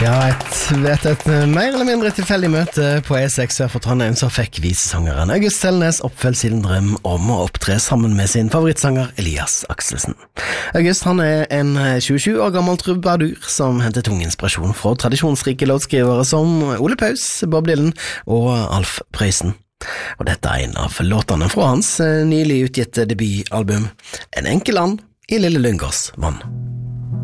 Ja, et mer eller mindre tilfeldig møte på E6 sør for Trondheim så fikk visesangeren August Selnes oppfylt sin drøm om å opptre sammen med sin favorittsanger Elias Akselsen. August han en 27 år gammel trubadur som henter tung inspirasjon fra tradisjonsrike låtskrivere som Ole Paus, Bob Dylan og Alf Prøysen. Og dette en av låtene fra hans nylig utgitte debutalbum En enkel and i Lille Lyngårds vann.